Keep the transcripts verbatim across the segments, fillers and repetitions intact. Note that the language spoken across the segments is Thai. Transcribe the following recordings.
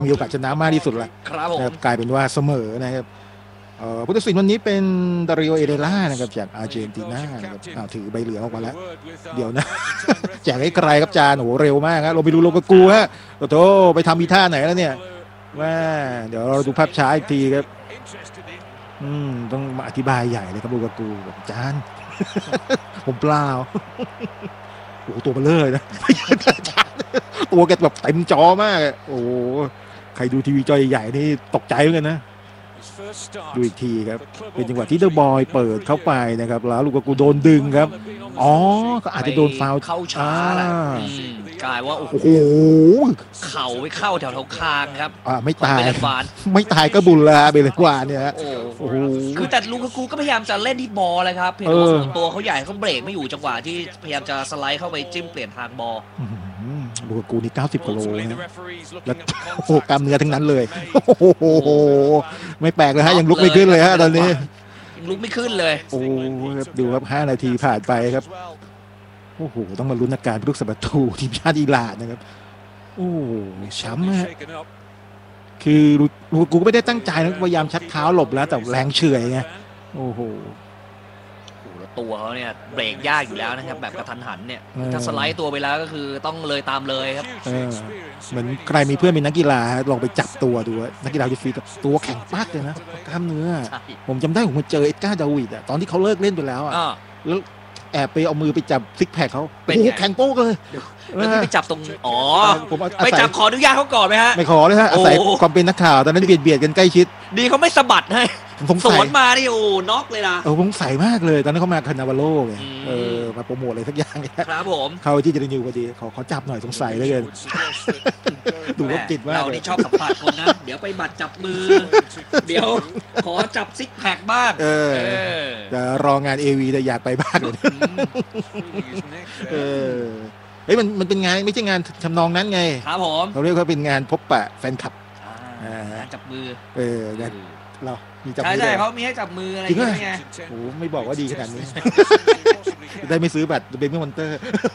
มีโอกาสชนะมากที่สุดละครับผมกลายเป็นว่าเสมอนะครับผู้ตัดสินวันนี้เป็นดาริโอเอเดล่านะครับจากอาร์เจนตินานะครับถือใบเหลืองออกมาแล้วเดี๋ยวนะแจกให้ไกลครับจานโหเร็วมากครับเราไปดูโลกากูฮะโอ้โหไปทำอีท่าไหนแล้วเนี่ยว่าเดี๋ยวเราดูภาพช้าอีกทีครับอืมต้องมาอธิบายใหญ่เลยครับโลกากูแบบจานผมเปล่าโอ้ตัวเบลอเลยนะตัวแกแบบเต็มจอมากโอ้ใครดูทีวีจอใหญ่ๆนี่ตกใจเหมือนกันนะดูอีกทีครับเป็นจังหวะที่เดอะบอยเปิดเข้าไปนะครับแล้วลูกกูโดนดึงครับอ๋อก็อาจจะโดนฟาวล์เข้าช้าแหละกลายว่าโอ้โหเข่าไปเข้าแถวๆคางครับอ่าไม่ตายไม่ตายก็บุญละเบลกวานเนี่ยโอ้โหคือแต่ลูกกูก็พยายามจะเล่นที่บอลเลยครับเพียงแต่ว่าตัวเขาใหญ่เขาเบรกไม่อยู่จังหวะที่พยายามจะสไลด์เข้าไปจิ้มเปลี่ยนทางบอลลูกกูนี่เก้าสิบกิโลนะแล้วโอ้กล้ามเนื้อทั้งนั้นเลยโอ้โหไม่แปลกเลยฮะยังลุกไม่ขึ้นเลยฮะตอนนี้ยังลุกไม่ขึ้นเลยโอ้ดูครับห้านาทีผ่านไปครับโอ้โหต้องมาลุ้นอาการลูกสะบัดตูทีมชาติอิหร่านนะครับโอ้ช้ำฮะคือลูกกูก็ไม่ได้ตั้งใจนะพยายามชักเท้าหลบแล้วแต่แรงเฉื่อยไงโอ้โหตัวเขาเนี่ยเบรกยากอยู่แล้วนะครับแบบกระทันหันเนี่ยถ้าสไลด์ตัวไปแล้วก็คือต้องเลยตามเลยครับเหมือนใครมีเพื่อนเป็นนักกีฬาลองไปจับตัวดูนักกีฬาจะฟีดตัวแข็งปักเลยนะกล้ามเนื้อผมจำได้ผมมาเจอเอ็ดการ์ดาวิดอะตอนที่เขาเลิกเล่นไปแล้วอะแล้วแอบไปเอามือไปจับซิกแพคเขาโอ้โหแข็งโป๊กเลยแล้วที่ไปจับตรงอ๋อไปจับขออนุญาตเขาก่อนไหมฮะไม่ขอเลยฮะอาศัยความเป็นนักข่าวตอนนั้นเบียดเบียดกันใกล้ชิดดีเขาไม่สะบัดให้สวนมานี่โอ้น็อกเลยนะเออผมใส่มากเลยตอนนั้นเขามาคานาบาโลไงเออมาโปรโมทอะไรสักอย่างครับผมเขาที่จะได้นิวพอดีขอขอจับหน่อยสงสัยเลยกันดูรถจิตมากเราที่ชอบสัมผัสคนนะเดี๋ยวไปบัดจับมือเดี๋ยวขอจับซิกแพคบ้างเออจะรองานเอวีแต่อยากไปบ้างเลยเออเฮ้ยมันมันเป็นงานไม่ใช่งานทำนองนั้นไงครับผมเขาเรียกว่าเป็นงานพบปะแฟนคลับจับมือเออเรามีจับมือใช่เขามีให้จับมืออะไรอย่างเงี้ยโอ้ไม่บอกว่าดีขนาดนี้ได้ไม่ซื้อบัตรเบบี้มอนเตอร์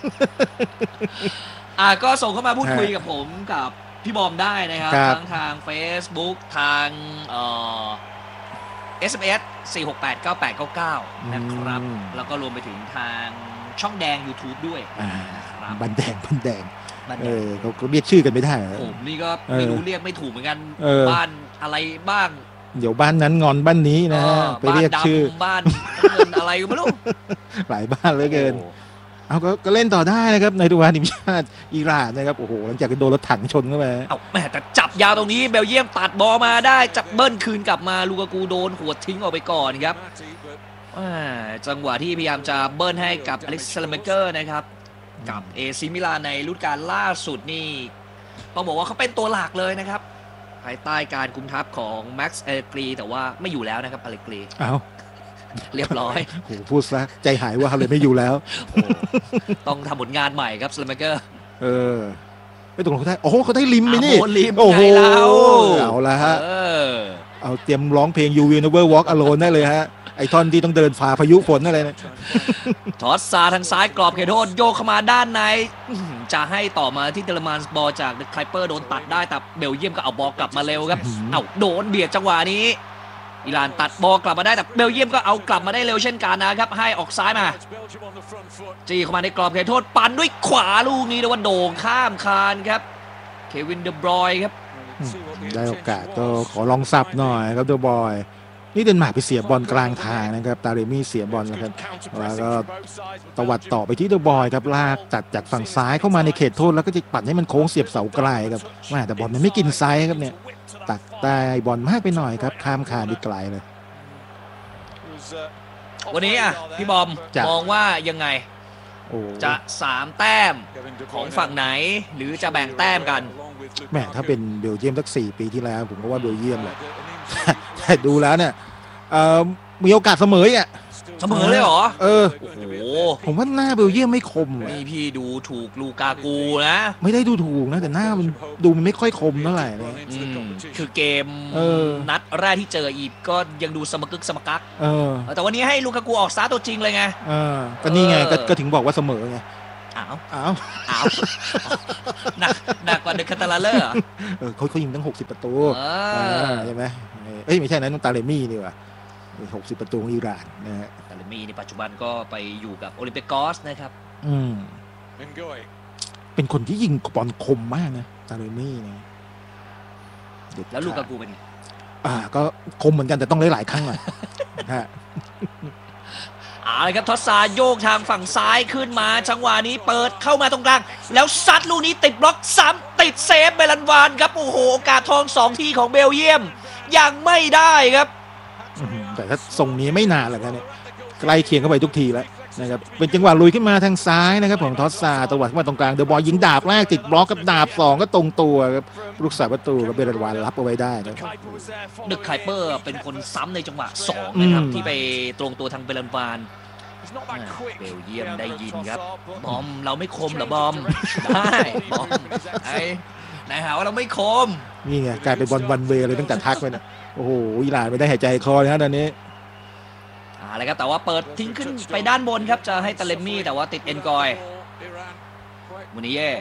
อ่าก็ส่งเข้ามาพูดคุยกับผมกับพี่บอมได้นะครับทั้งทาง Facebook ทางเอ่อ เอส เอ็ม เอส สี่ หก แปด เก้า แปด เก้า เก้านะครับแล้วก็รวมไปถึงทางช่องแดง YouTube ด้วยบันแดงบันแดงเออเขาเรียกชื่อกันไม่ได้ผมนี่ก็ไม่รู้เรียกไม่ถูกเหมือนกันบ้านอะไรบ้างเดี๋ยวบ้านนั้นงอนบ้านนี้นะไปเรียกชื่อบ้านเงินอะไรก็ไม่รู้หลายบ้านเหลือเกินเอาก็เล่นต่อได้นะครับในทุกวันทีมชาติอิหร่านนะครับโอ้โหหลังจากโดนรถถังชนเข้าไปเอาแม่แต่จับยาวตรงนี้เบลเยียมตัดบอลมาได้จับเบิ้ลคืนกลับมาลูกากูโดนหัวทิ้งออกไปก่อนครับจังหวะที่พยายามจะเบิ้ลให้กับอเล็กซ์ เซเลเมเกอร์นะครับกับเอซิมิลานในฤดูกาลล่าสุดนี่ต้องบอกว่าเขาเป็นตัวหลักเลยนะครับภายใต้การคุมทัพของแม็กซ์อเลกรีแต่ว่าไม่อยู่แล้วนะครับอเลกรีอ้าวเรียบร้อยโหพูดซะใจหายว่าเขาเลยไม่อยู่แล้วต้องทำผลงานใหม่ครับสเลมเกอร์เออไม่ตกลงเขาได้โอ้โหเขาได้ลิมไปนี่โอ้โหเอาละฮะเอาเตรียมร้องเพลง You Will Never Walk Alone ได้เลยฮะไอท่อนที่ต้องเดินฝ่าพายุฝนอะไรนะทอสซาทางซ้ายกรอบเขตโทษโยกเข้ามาด้านในจะให้ต่อมาที่เดลมานส์บอลจากเดอะไคเปอร์โดนตัดได้แต่เบลเยียมก็เอาบอลกลับมาเร็วครับเอาโดนเบียดจังหวะนี้อิหร่านตัดบอลกลับมาได้แต่เบลเยียมก็เอากลับมาได้เร็วเช่นกันนะครับให้ออกซ้ายมาจี้เข้ามาในกรอบเขตโทษปั่นด้วยขวาลูกนี้แต่ว่าโด่งข้ามคานครับเควินเดบรอยครับได้โอกาสก็ขอลองซับหน่อยครับเดบรอยนี่เดนมาร์กไปเสียบอลกลางทางนะครับตาเรมี่เสียบอลนะครับแล้วก็ตวัดต่อไปที่เดบอยครับลากจัดจากฝั่งซ้ายเข้ามาในเขตโทษแล้วก็จะปั่นให้มันโค้งเสียบเสาไกลครับว่าแต่บอลมันไม่กินไซส์ครับเนี่ยตักใต้บอลมากไปหน่อยครับข้ามคานไปไกลเลยวันนี้อ่ะพี่บอมมองว่ายังไงจะสามแต้มของฝั่งไหนหรือจะแบ่งแต้มกันแม่ถ้าเป็นเบลเยียมสักสี่ปีที่แล้วผมก็ว่าเบลเยียมแหละแต่ดูแล้วเนี่ยมีโอกาสเสมออ่ะเสมอเลยเหรอเออโอ้โหผมว่าหน้าเบลเยียมไม่คมนี่พี่ดูถูกลูกากูนะไม่ได้ดูถูกนะแต่หน้ามันดูมันไม่ค่อยคมเท่าไหร่เลยคือเกมนัดแรกที่เจออีกก็ยังดูสมกึกสมกักแต่วันนี้ให้ลูกากูออกสตาร์ทตัวจริงเลยไงเออก็นี่ไงก็ถึงบอกว่าเสมอไงอ้าวอ้าวอ้าวหนักหนักกว่าเดอะคาตาลาเลอร์เหรอเออเขาเขายิงตั้งหกสิบประตูเออ่าอใช่ไหมเอ้ยไม่ใช่นะนุ่นตาเลมี่นี่ว่ะหกสิบประตูของอิหร่านนะฮะแต่เลมี่ในปัจจุบันก็ไปอยู่กับโอลิมเปกอสนะครับอืมเป็นคนที่ยิงบอลคมมากนะตาเลมี่เนี่ยเด็ดแล้วลูกาขาดกูเป็นไงอ่าก็คมเหมือนกันแต่ต้องหลายๆครั้งหน่อยฮะเอาเลยครับทอสซาโยกทางฝั่งซ้ายขึ้นมาจังหวะนี้เปิดเข้ามาตรงกลางแล้วซัดลูกนี้ติดบล็อกซ้ำติดเซฟเบลันวานครับโอ้โหโอกาสทองสองทีของเบลเยียมยังไม่ได้ครับอื้อหือแต่ถ้าทรงนี้ไม่นานหรอกนะเนี่ยใกล้เคียงเข้าไปทุกทีแล้วนะครับเป็นจังหวะลุยขึ้นมาทางซ้ายนะครับของทอสซาตวัดขึ้นมาตรงกลางเดอะบอลยิงดาบแรกติดบล็อกกับดาบสองก็ตรงตัวครับลูกสาประตูกับเบลวานรับเอาไว้ได้นะครับดึกไคเปอร์เป็นคนซ้ำในจังหวะสองนะครับอืมที่ไปตรงตัวทางเบลันวานเบลเยียมได้ยินครับบอมเราไม่คมเหรอบอมได้บอมไอ้ไหนหาว่าเราไม่คมนี่ไงกลายเป็นบอลวันเวย์เลยตั้งแต่ทักไปนะโอ้โหอิหร่านไม่ได้หายใจคอเลยนะตอนนี้อะไรครับแต่ว่าเปิดทิ้งขึ้นไปด้านบนครับจะให้ตาเลมมี่แต่ว่าติดเอ็นกอยมูนิเย่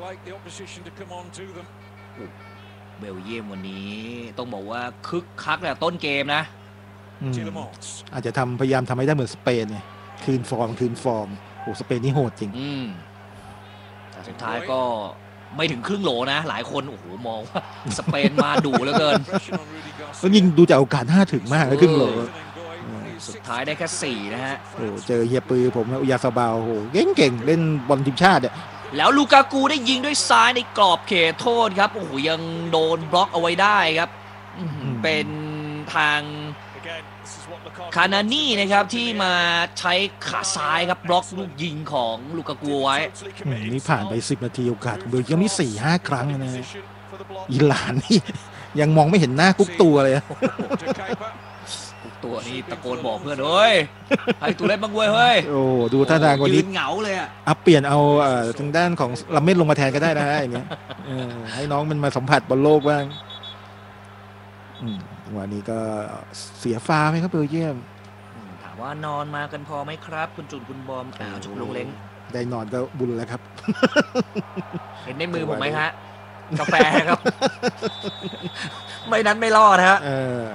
เบลเยียมวันนี้ต้องบอกว่าคึกคักแต่ต้นเกมนะอืมอาจจะทำพยายามทำให้ได้เหมือนสเปนไงคืนฟอร์มคืนฟอร์มโอ้สเปนนี่โหดจริงอืมแต่สุดท้ายก็ไม่ถึงครึ่งโหลนะ หลายคนโอ้โหมองว่าสเปนมาดุเหลือเกินแล้วยิงดูจากโอกาสน่าถึงมากเลยครึ่งโหลสุดท้ายได้แค่สี่นะฮะโอ้เจอเฮียปือผมอุยาซาบาวโอ้โหเก่งเก่งๆเล่นบอลทีมชาติเนี่ยแล้วลูกากูได้ยิงด้วยซ้ายในกรอบเขตโทษครับโอ้โหยังโดนบล็อกเอาไว้ได้ครับอื้อหือเป็นทางคานานี่นะครับที่มาใช้ขาซ้ายครับบล็อกลูกยิงของลูกากูไว้อืมนี่ผ่านไปสิบนาทีโอกาสของเบลเยียมนี่สี่ห้าครั้งนะอิหร่านนี่ยังมองไม่เห็นหน้ากุ๊กตัวเลยอะตัวนี้ตะโกนบอกเพื่อนเฮ้ยให้ตัวเล่นบ้างเว้ยเฮ้ยโอ้ดูท่าทางวันยืนี้นเหงาเลยอ่ะเอาเปลี่ยนเอาเอ่อทางด้านของลำเม็ดลงมาแทนก็ได้นะฮะอย่างเงี้ยเออให้น้องมันมาสัมผัสบอลโลกบ้างอืมวันนี้ก็เสียฟ้าไหมครับเบลเยียมถามว่านอนมากันพอไหมครับ คุณจุนคุณบอมอ้าวจุกลงเล้งได้นอนก็บุญแล้วครับเห็นในมือผมไหมฮะกาแฟครับ ไม่นั้นไม่รอดฮะเออ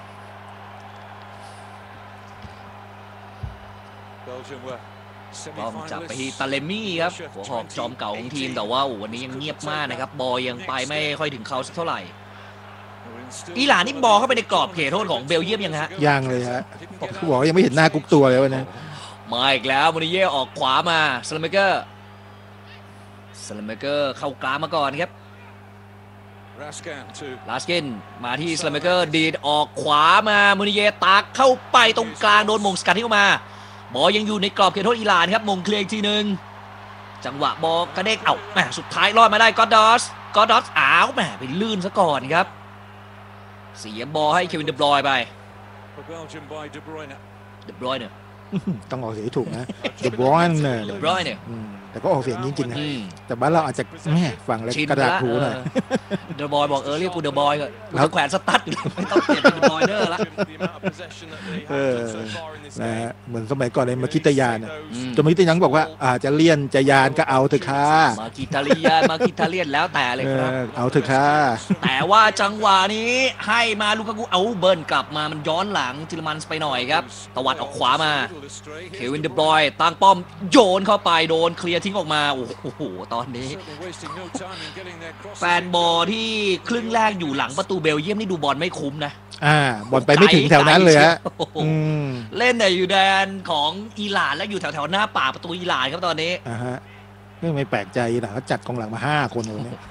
บอมจับไปที่ตาเลมี่ครับหัวหอกจอมเก่าของทีมแต่ว่าโอ้วันนี้ยังเงียบมากนะครับบอลยังไปไม่ค่อยถึงเขาสักเท่าไหร่อิหร่านนี่บอลเข้าไปในกรอบเขตโทษของเบลเยียมยังฮะยังเลยฮะเขาบอกว่ายังไม่เห็นหน้ากุ๊กตัวเลยวันนี้มาอีกแล้วมูนิเย่ออกขวามาสลาเมเกอร์สลาเมเกอร์เข้ากลางมาก่อนครับลาสกินมาที่สลาเมเกอร์ดีดออกขวามามูนิเย่ตักเข้าไปตรงกลางโดนมงสกัดที่เข้ามาบอลยังอยู่ในกรอบเขตโทษอิหร่านครับมงเคลียร์อีกทีหนึ่งจังหวะบอลกระเด้งเอ้าแหมสุดท้ายรอดมาได้กอดดอสกอดดอสอ้าวแหมไปลื่นซะก่อนครับเสียบอลให้เควินเดบรอยน์ไปเดบรอยน์เนี่ยต้องออกเสียงให้ถูกนะเดบรอนเนี่ยเดบรอยน์เนี่ยอืมแต่ก็ออกเสียงจริงๆนะอืมแต่บ้านเราอาจจะแม่ฟังแล้วชินกระดาษหูหน่อยเดอะบอยบอกเออเรียกกูเดอะบอยก็แล้แล้ว วแขวนสตั๊ดอยู่ไม่ต้องเปลี่ยนเป็นเดอะบอยเดอร์ละเออนะฮะเหมือนสมัยก่อนในมาคิตยานน่ะอืมจนมาคิตยานบอกว่าอาจจะเลี่ยนจะยานก็เอาเถอะค่ะมากิตาเลียนมากิตาเลียนแล้วแต่เลยเอครับอเอาเถอะค่ะแต่ว่าจังหวะนี้ให้มาลูกากูเอาเบิร์นกลับมามันย้อนหลังจิลมันส์ไปหน่อยครับตวัดออกขวามาเควินเดบรอยน์ตั้งป้อมโยนเข้าไปโดนเคลียร์ทิ้งออกมาโอ้โหตอนนี้แฟนบอลที่ครึ่งแรกอยู่หลังประตูเบลเยียมนี่ดูบอลไม่คุ้มนะอ่าบอลไปไม่ถึงแถวนั้นเลยฮะโอ้โหอืมเล่นเนี่ยอยู่แดนของอิหร่านและอยู่แถวๆหน้าป่าประตูอิหร่านครับตอนนี้อ่าฮะไม่แปลกใจนะเขาจัดกองหลังมาห้าคนเลยเนี่ย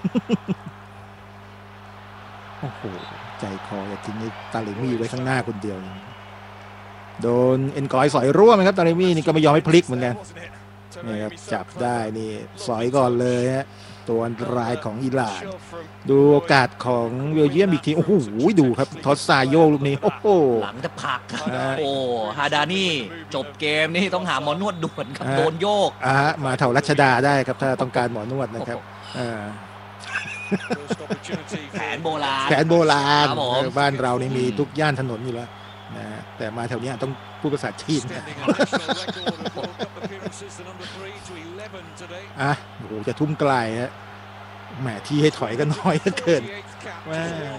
โอ้โหใจคออยากทิ้งไอ้ตาเลมี่ไว้ข้างหน้าคนเดียว โดนเอ็นกอยสอยร่วมนะครับตาเลมี่นี่ก็ไม่ยอมให้พลิกเหมือนกันนี่ครับจับได้นี่สอยก่อนเลยฮะตัวอันตรายของอิหร่าน ดูโอกาสของเบลเยียมอีกทีโอ้โหดูครับทอสซาโยลูกนี้โอ้โหหลังจะผลักครับอ่าโอ้ฮาดานี่จบเกมนี่ต้องหาหมอนวดด่วนครับอ่าโดนโยกอ่าฮะมาแถวรัชดาได้ครับถ้าต้องการหมอนวดนะครับอ่าแผนโบราณแผนโบราณครับผมเออบ้านเรานี่มีทุกย่านถนนอยู่แล้วนะแต่มาแถวนี้ต้องพูดภาษาจีนนะอ่ะโอ้โหจะทุ่มไกลฮะแหมที่ให้ถอยกันน้อยเหลือเกินว่า